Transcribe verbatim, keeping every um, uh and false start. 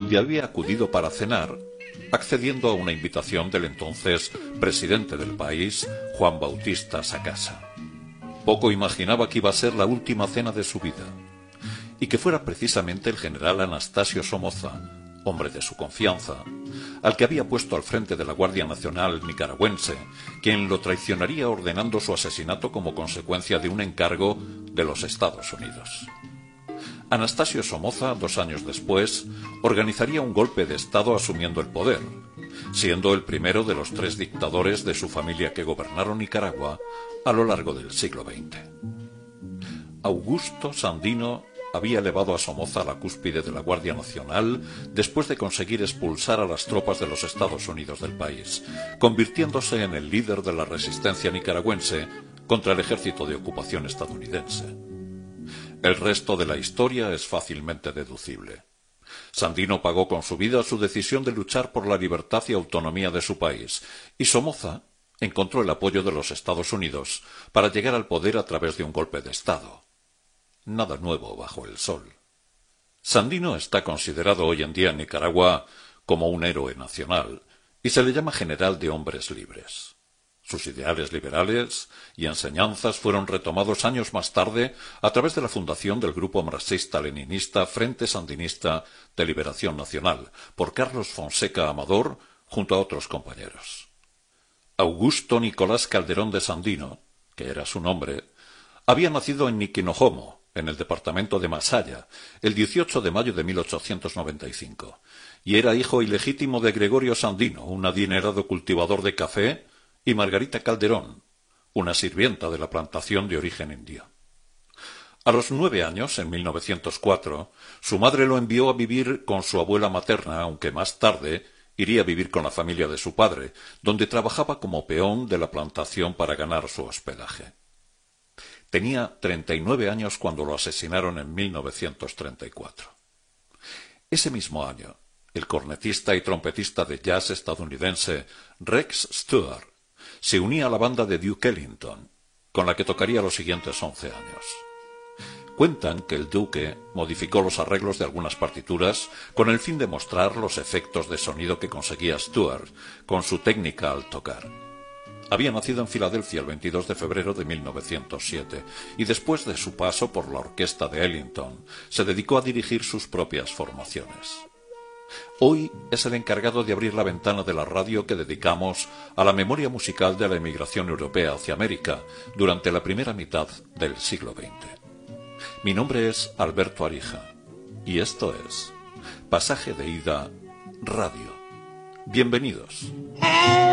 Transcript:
donde había acudido para cenar, accediendo a una invitación del entonces presidente del país, Juan Bautista Sacasa. Poco imaginaba que iba a ser la última cena de su vida, y que fuera precisamente el general Anastasio Somoza, hombre de su confianza, al que había puesto al frente de la Guardia Nacional nicaragüense, quien lo traicionaría ordenando su asesinato como consecuencia de un encargo de los Estados Unidos. Anastasio Somoza, dos años después, organizaría un golpe de Estado asumiendo el poder, siendo el primero de los tres dictadores de su familia que gobernaron Nicaragua a lo largo del siglo veinte. Augusto Sandino había elevado a Somoza a la cúspide de la Guardia Nacional después de conseguir expulsar a las tropas de los Estados Unidos del país, convirtiéndose en el líder de la resistencia nicaragüense contra el ejército de ocupación estadounidense. El resto de la historia es fácilmente deducible. Sandino pagó con su vida su decisión de luchar por la libertad y autonomía de su país, y Somoza encontró el apoyo de los Estados Unidos para llegar al poder a través de un golpe de Estado. Nada nuevo bajo el sol. Sandino está considerado hoy en día en Nicaragua como un héroe nacional y se le llama general de hombres libres. Sus ideales liberales y enseñanzas fueron retomados años más tarde a través de la fundación del grupo marxista-leninista Frente Sandinista de Liberación Nacional por Carlos Fonseca Amador junto a otros compañeros. Augusto Nicolás Calderón de Sandino, que era su nombre, había nacido en Niquinojomo, en el departamento de Masaya, el dieciocho de mayo de mil ochocientos noventa y cinco, y era hijo ilegítimo de Gregorio Sandino, un adinerado cultivador de café, y Margarita Calderón, una sirvienta de la plantación de origen indio. A los nueve años, en mil novecientos cuatro, su madre lo envió a vivir con su abuela materna, aunque más tarde iría a vivir con la familia de su padre, donde trabajaba como peón de la plantación para ganar su hospedaje. Tenía treinta y nueve años cuando lo asesinaron en mil novecientos treinta y cuatro. Ese mismo año, el cornetista y trompetista de jazz estadounidense Rex Stewart se unía a la banda de Duke Ellington, con la que tocaría los siguientes once años. Cuentan que el Duque modificó los arreglos de algunas partituras con el fin de mostrar los efectos de sonido que conseguía Stewart con su técnica al tocar. Había nacido en Filadelfia el veintidós de febrero de mil novecientos siete y después de su paso por la orquesta de Ellington se dedicó a dirigir sus propias formaciones. Hoy es el encargado de abrir la ventana de la radio que dedicamos a la memoria musical de la emigración europea hacia América durante la primera mitad del siglo veinte. Mi nombre es Alberto Arija y esto es Pasaje de Ida Radio. Bienvenidos.